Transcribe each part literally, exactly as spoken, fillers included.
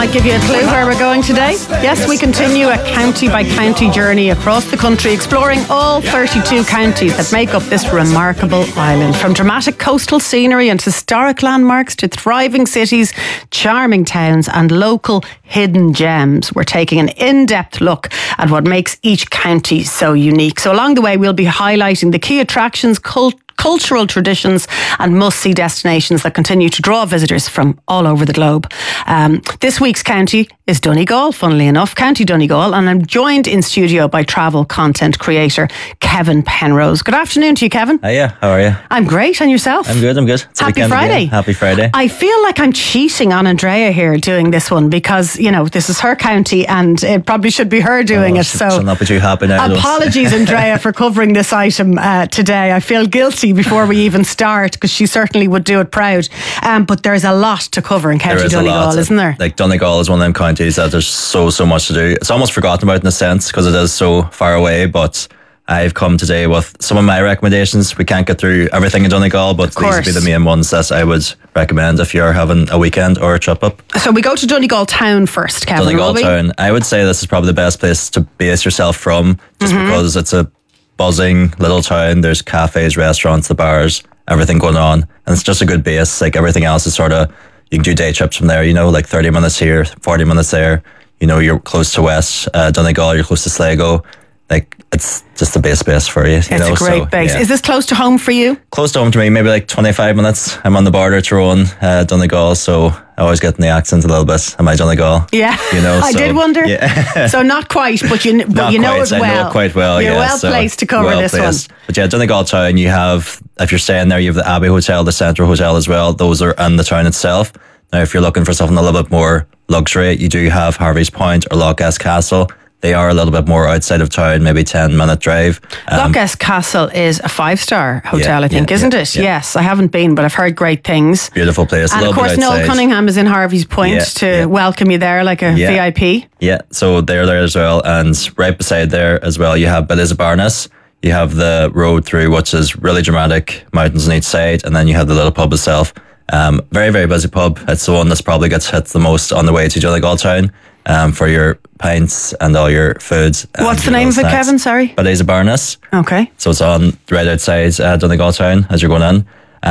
might give you a clue where we're going today. Yes, we continue a county by county journey across the country, exploring all thirty-two counties that make up this remarkable island. From dramatic coastal scenery and historic landmarks to thriving cities, charming towns and local hidden gems, we're taking an in-depth look at what makes each county so unique. So along the way, we'll be highlighting the key attractions, cult cultural traditions and must-see destinations that continue to draw visitors from all over the globe. Um, this week's county is Donegal, funnily enough, County Donegal, and I'm joined in studio by travel content creator Kevin Penrose. Good afternoon to you, Kevin. Hiya, how are you? I'm great, and yourself? I'm good, I'm good. It's Happy Friday. Again. Happy Friday. I feel like I'm cheating on Andrea here doing this one because, you know, this is her county and it probably should be her doing oh, it. So shall not be too happy now. Apologies, Andrea, for covering this item uh, today. I feel guilty before we even start because she certainly would do it proud. Um, but there's a lot to cover in County Donegal, isn't there? Like Donegal is one of them counties that there's so, so much to do. It's almost forgotten about in a sense because it is so far away, but I've come today with some of my recommendations. We can't get through everything in Donegal, but these would be the main ones that I would recommend if you're having a weekend or a trip up. So we go to Donegal town first, Kevin. Donegal town. I would say this is probably the best place to base yourself from, just mm-hmm. because it's a buzzing little town. There's cafes, restaurants, the bars, everything going on, and it's just a good base. Like everything else is sort of, you can do day trips from there, you know, like thirty minutes here, forty minutes there. You know, you're close to West uh, Donegal, you're close to Sligo. Like, it's just the base base for you. you it's know? a great so, base. Yeah. Is this close to home for you? Close to home to me, maybe like twenty-five minutes. I'm on the border to Tyrone, uh, Donegal, so I always get in the accent a little bit. Am I Donegal? Yeah, you know. I so, did wonder. Yeah. So not quite, but you, but you know quite, it well. I know it quite well. You're yeah, well so placed to cover well this placed. one. But yeah, Donegal town. You have, if you're staying there, you have the Abbey Hotel, the Central Hotel as well. Those are in the town itself. Now, if you're looking for something a little bit more luxury, you do have Harvey's Point or Loch Ness Castle. They are a little bit more outside of town, maybe ten minute drive. Um, Loch Ness Castle is a five star hotel, yeah, I think, yeah, isn't yeah, it? Yeah. Yes, I haven't been, but I've heard great things. Beautiful place. And a of course, Noel Cunningham is in Harvey's Point yeah, to yeah. welcome you there like a yeah. V I P. Yeah, so they're there as well. And right beside there as well, you have Billysabarnes. You have the road through, which is really dramatic, mountains on each side. And then you have the little pub itself. Um, very, very busy pub. It's the one that's probably gets hit the most on the way to Donegal town. Um, for your pints and all your foods. What's the name of it, Kevin? Sorry? Billysabarnes. Okay. So it's on right outside uh, Donegal town as you're going in.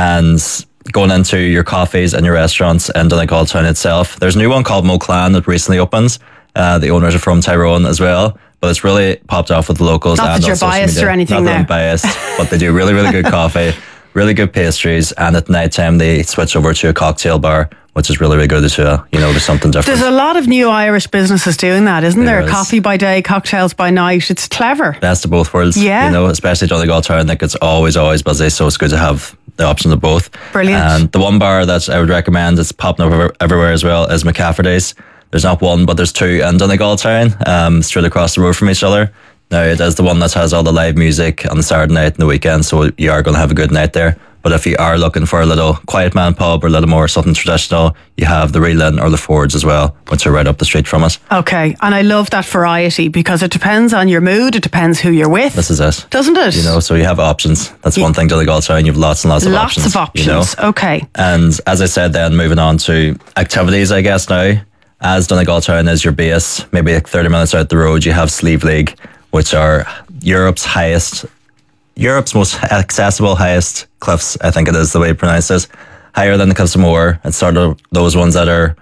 And going into your coffees and your restaurants in Donegal town itself. There's a new one called Mo Clan that recently opened. Uh, the owners are from Tyrone as well. But it's really popped off with the locals. Not and that you're biased media. or anything Not there. that I'm biased, but they do really, really good coffee, really good pastries. And at night time, they switch over to a cocktail bar, which is really, really good as well. You know, there's something different. There's a lot of new Irish businesses doing that, isn't there? there is. Coffee by day, cocktails by night. It's clever. Best of both worlds. Yeah. You know, especially Donegal town, like it's always, always busy. So it's good to have the options of both. Brilliant. And the one bar that I would recommend that's popping up everywhere as well is McCafferty's. There's not one, but there's two in Donegal town, um, straight across the road from each other. Now, it is the one that has all the live music on the Saturday night and the weekend, so you are going to have a good night there. But if you are looking for a little quiet man pub or a little more something traditional, you have the Reelin or the Fords as well, which are right up the street from us. Okay, and I love that variety because it depends on your mood, it depends who you're with. This is it. Doesn't it? You know, so you have options. That's one thing Donegal town, you have lots and lots of lots options. Lots of options, you know? okay. And as I said then, moving on to activities, I guess now, as Donegal town is your base, maybe like thirty minutes out the road, you have Slieve League, which are Europe's highest Europe's most accessible, highest cliffs, I think it is the way you pronounce it. Higher than the Cliffs of Moher. It's sort of those ones that are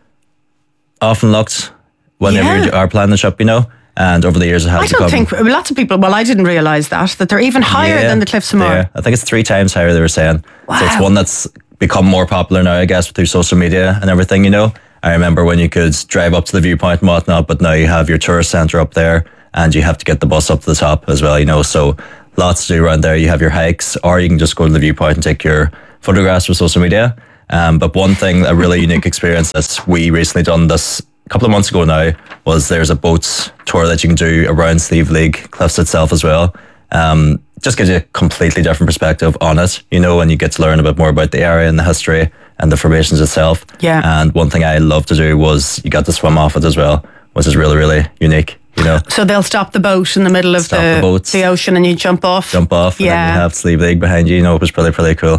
often looked whenever yeah. you are planning the trip, you know. And over the years it has I don't become, think, lots of people, well, I didn't realise that, that they're even higher yeah, than the Cliffs of Moher. yeah. I think it's three times higher, they were saying. Wow. So it's one that's become more popular now, I guess, through social media and everything, you know. I remember when you could drive up to the viewpoint and whatnot, but now you have your tourist centre up there and you have to get the bus up to the top as well, you know. So lots to do around there. You have your hikes, or you can just go to the viewpoint and take your photographs for social media. Um, but one thing, a really unique experience that we recently done this a couple of months ago now, was there's a boat tour that you can do around Slieve League Cliffs itself as well. Um, just gives you a completely different perspective on it, you know, and you get to learn a bit more about the area and the history and the formations itself. Yeah. And one thing I love to do was you got to swim off it as well, which is really, really unique. You know, so they'll stop the boat in the middle of the, the, the ocean and you jump off. Jump off, yeah. and then you have Slieve League behind you. You know, it was pretty, pretty cool.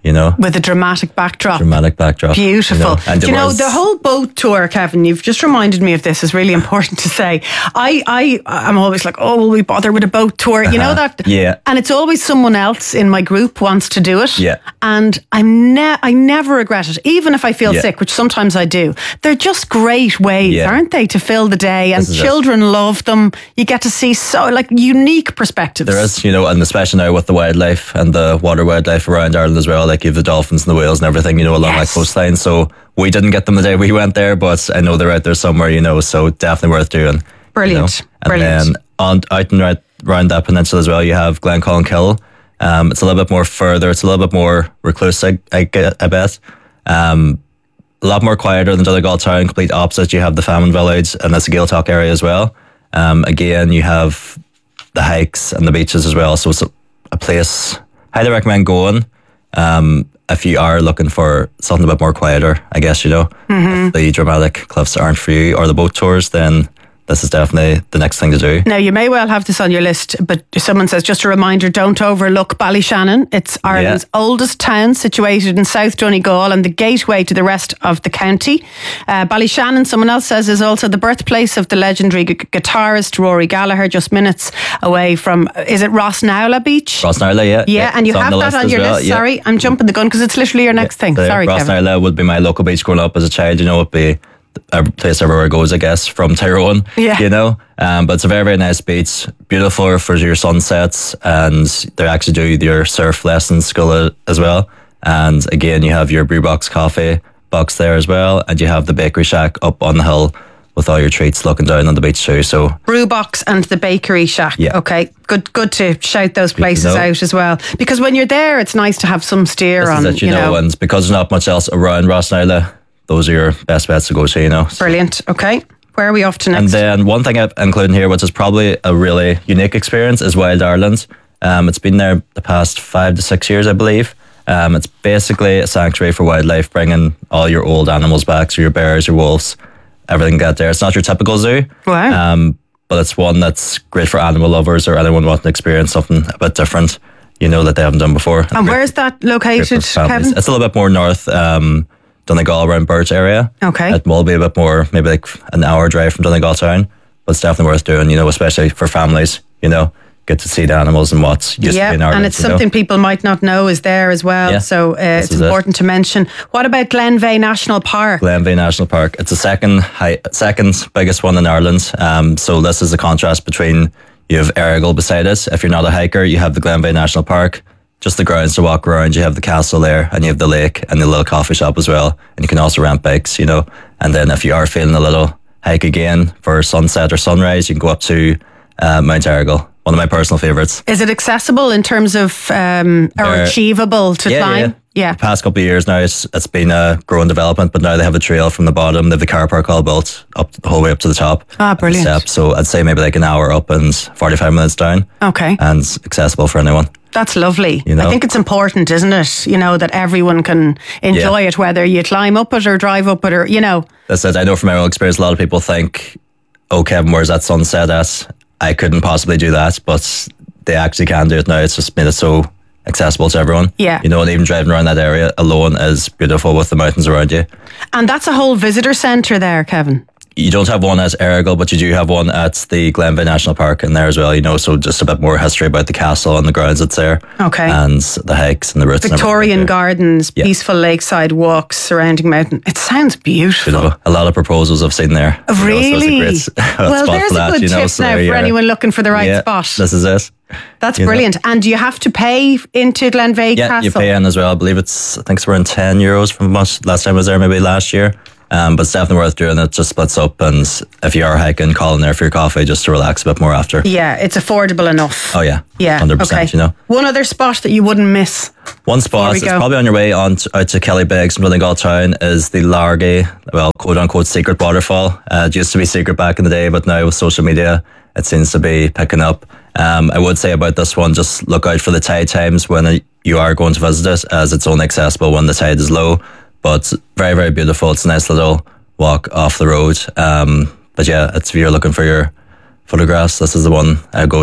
you know. With a dramatic backdrop. Dramatic backdrop. Beautiful. You know, and Do you know, was, the whole boat tour, Kevin, you've just reminded me of this, is really important to say. I, I, I'm always like, oh, will we bother with a boat tour? You know uh-huh. that? Yeah. And it's always someone else in my group wants to do it. Yeah. And I'm ne- I never regret it, even if I feel yeah. sick, which sometimes I do. They're just great ways, yeah. aren't they, to fill the day? And children it. love them. You get to see so, like, unique perspectives. There is, you know, and especially now with the wildlife and the water wildlife around Ireland as well, like you have the dolphins and the whales and everything, you know, along yes. that coastline. So we didn't get them the day we went there, but I know they're out there somewhere, you know, so definitely worth doing. Brilliant. You know? And Brilliant. then on, out and right around that peninsula as well, you have Glencollinkille. Um, it's a little bit more further. It's a little bit more recluse, I, I, I bet. Um, a lot more quieter than Donegal Town. Complete opposite. You have the Famine Village and that's the Gaeltacht area as well. Um, again, you have the hikes and the beaches as well. So it's a, a place highly recommend going. Um, if you are looking for something a bit more quieter, I guess, you know, mm-hmm. if the dramatic cliffs aren't for you or the boat tours, then this is definitely the next thing to do. Now, you may well have this on your list, but someone says, just a reminder, don't overlook Ballyshannon. It's Ireland's yeah. oldest town, situated in South Donegal and the gateway to the rest of the county. Uh, Ballyshannon, someone else says, is also the birthplace of the legendary g- guitarist Rory Gallagher, just minutes away from, is it Rossnowla Beach? Rossnowla, yeah. Yeah, yeah. And you it's have on that on your well. list. Yeah. Sorry, I'm jumping the gun because it's literally your next yeah. thing. The Sorry, Kevin. Rossnowla would be my local beach growing up as a child, you know, it'd be a place everywhere goes, I guess, from Tyrone, yeah. you know. Um, but it's a very, very nice beach. Beautiful for your sunsets, and they actually do your surf lessons school as well. And again, you have your brew box coffee box there as well, and you have the bakery shack up on the hill with all your treats looking down on the beach too. So brew box and the bakery shack. Yeah. Okay, good. Good to shout those places out as well, because when you're there, it's nice to have some steer this on. Is it, you, you know, know, and because there's not much else around Rossnowla, those are your best bets to go to, you know. Brilliant. Okay. Where are we off to next? And then one thing I've included here, which is probably a really unique experience, is Wild Ireland. Um, it's been there the past five to six years, I believe. Um, it's basically a sanctuary for wildlife, bringing all your old animals back, so your bears, your wolves, everything got there. It's not your typical zoo. Wow. Um, but it's one that's great for animal lovers or anyone wanting to experience something a bit different, you know, that they haven't done before. It's and great, where's that located, Kevin? It's a little bit more north, um, Donegal around Birch area. Okay. It will be a bit more, maybe like an hour drive from Donegal Town, but it's definitely worth doing, you know, especially for families, you know, get to see the animals and what's used yeah, to be in Ireland. And it's something know? people might not know is there as well, yeah, so uh, it's important it. to mention. What about Glenveigh National Park? Glenveigh National Park. It's the second high, second biggest one in Ireland. Um, so this is a contrast between, you have Errigal beside it. If you're not a hiker, you have the Glenveigh National Park. Just the grounds to walk around. You have the castle there, and you have the lake and the little coffee shop as well. And you can also rent bikes, you know. And then if you are feeling a little hike again for sunset or sunrise, you can go up to uh, Mount Errigal. One of my personal favourites. Is it accessible in terms of um, or uh, achievable to yeah, climb? Yeah. yeah. The past couple of years now, it's, it's been a growing development, but now they have a trail from the bottom. They have the car park all built up the whole way up to the top. Ah, brilliant. Step. So I'd say maybe like an hour up and forty-five minutes down. Okay. And it's accessible for anyone. That's lovely. You know? I think it's important, isn't it? You know, that everyone can enjoy yeah. it, whether you climb up it or drive up it or, you know. That's it. I know from my own experience, a lot of people think, oh, Kevin, where's that sunset at? I couldn't possibly do that, but they actually can do it now. It's just made it so accessible to everyone. Yeah. You know, and even driving around that area alone is beautiful with the mountains around you. And that's a whole visitor centre there, Kevin. You don't have one at Errigal, but you do have one at the Glenveigh National Park in there as well, you know, so just a bit more history about the castle and the grounds that's there. Okay. And the hikes and the routes. Victorian and gardens, yeah. peaceful lakeside walks, surrounding mountain. It sounds beautiful. beautiful. A lot of proposals I've seen there. Really? You know, so well, there's a that, good you know, tip so now for yeah. anyone looking for the right yeah, spot. This is it. That's you brilliant. know. And do you have to pay into Glenveigh yeah, Castle? Yeah, you pay in as well. I believe it's, I think it's around ten euros from much last time I was there, maybe last year. Um, but it's definitely worth doing. It just splits up, and if you are hiking, call in there for your coffee just to relax a bit more after. Yeah, it's affordable enough. Oh yeah, yeah, one hundred percent. Okay. You know, one other spot that you wouldn't miss. One spot, it's go. probably on your way on to, out to Kellybegs from Donegal Town, is the Largy, well, quote unquote secret waterfall. Uh, it used to be secret back in the day, but now with social media, it seems to be picking up. Um, I would say about this one, just look out for the tide times when you are going to visit it, as it's only accessible when the tide is low. But very, very beautiful. It's a nice little walk off the road. Um, but yeah, it's, if you're looking for your photographs, this is the one I go to.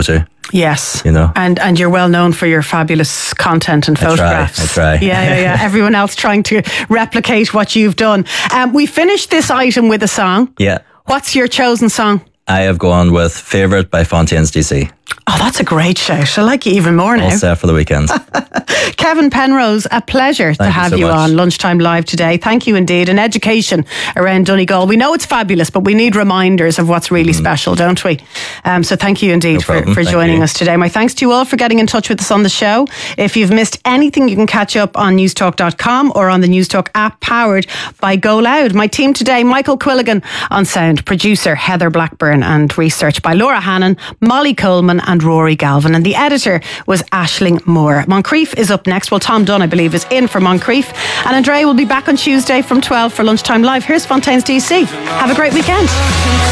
Yes. You know. And and you're well known for your fabulous content and I try, photographs. I try. Yeah, yeah, yeah. Everyone else trying to replicate what you've done. Um, we finished this item with a song. Yeah. What's your chosen song? I have gone with Favourite by Fontaines D C. Oh, that's a great shout. I like you even more now. All set for the weekend. Kevin Penrose, a pleasure to Thank you have so you much. on Lunchtime Live today. Thank you indeed. And education around Donegal. We know it's fabulous, but we need reminders of what's really mm. special, don't we? Um, so thank you indeed no for, for thank joining you. us today. My thanks to you all for getting in touch with us on the show. If you've missed anything, you can catch up on newstalk dot com or on the Newstalk app powered by Go Loud. My team today, Michael Quilligan on sound, producer Heather Blackburn, and research by Laura Hannon, Molly Coleman and Rory Galvin. And the editor was Aisling Moore. Moncrief is up next. Well, Tom Dunn, I believe, is in for Moncrief. And Andrea will be back on Tuesday from twelve for Lunchtime Live. Here's Fontaines D C. Have a great weekend.